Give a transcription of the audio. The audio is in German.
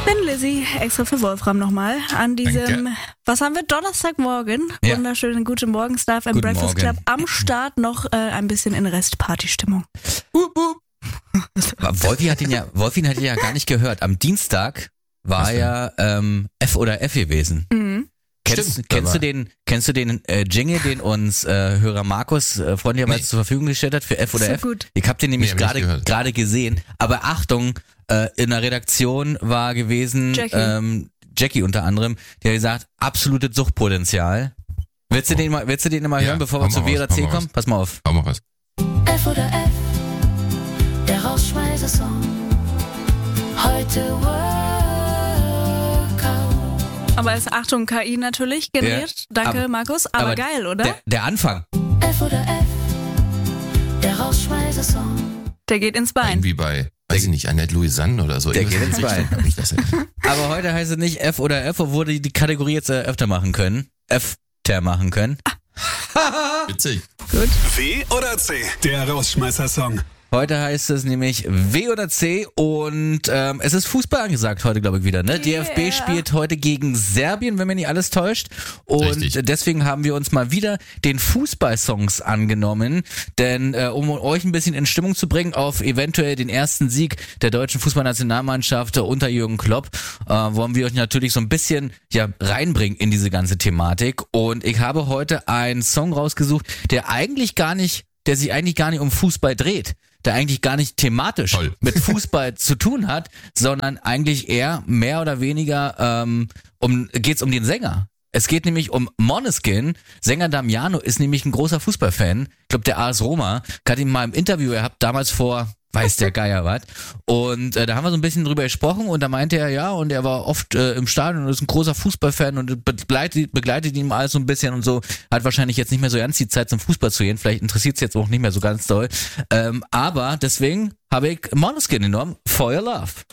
Thin Lizzy, extra für Wolfram nochmal, an diesem, was haben wir, Donnerstagmorgen, wunderschönen guten Morgen, Staff im Breakfast Club, am Start noch ein bisschen in Restparty-Stimmung. Wolfi hat ihn ja gar nicht gehört. Am Dienstag war ja F oder F gewesen. Mhm. Kennst du den Jingle, den uns Hörer Markus freundlicherweise zur Verfügung gestellt hat für F oder so F? gut. Ich habe den nämlich gerade gesehen. Aber Achtung, in der Redaktion war gewesen Jackie unter anderem, die hat gesagt, absolutes Suchtpotenzial. Willst du den mal hören, bevor wir zu W oder C kommen? Pass mal auf. Hau mal was. F oder F, der Rausschmeißer-Song. Heute Workout. Aber es ist, Achtung, KI natürlich generiert. Danke, Markus. Aber geil, oder? Der Anfang. F oder F, der Rausschmeißer-Song. Der geht ins Bein. Irgendwie bei, weiß ich nicht, Annette Louisanne oder so. Der geht ins Bein. Aber heute heißt es nicht F oder F, obwohl die Kategorie jetzt öfter machen können. F-ter machen können. Witzig. Gut. W oder C, der Rausschmeißer-Song. Heute heißt es nämlich W oder C und es ist Fußball angesagt heute, glaube ich, wieder. Ne? DFB spielt heute gegen Serbien, wenn mir nicht alles täuscht. Und deswegen haben wir uns mal wieder den Fußballsongs angenommen. Denn um euch ein bisschen in Stimmung zu bringen auf eventuell den ersten Sieg der deutschen Fußballnationalmannschaft unter Jürgen Klopp, wollen wir euch natürlich so ein bisschen reinbringen in diese ganze Thematik. Und ich habe heute einen Song rausgesucht, der sich eigentlich gar nicht um Fußball dreht, der eigentlich gar nicht thematisch mit Fußball zu tun hat, sondern eigentlich eher mehr oder weniger geht's um den Sänger. Es geht nämlich um Måneskin. Sänger Damiano ist nämlich ein großer Fußballfan. Ich glaube, der AS Roma. Ich hatte ihn mal im Interview gehabt, damals vor weiß der Geier was. Und da haben wir so ein bisschen drüber gesprochen und da meinte er, und er war oft im Stadion und ist ein großer Fußballfan und begleitet ihn alles so ein bisschen und so. Hat wahrscheinlich jetzt nicht mehr so ganz die Zeit zum Fußball zu gehen. Vielleicht interessiert es jetzt auch nicht mehr so ganz doll. Aber deswegen habe ich Måneskin genommen, For Your Love.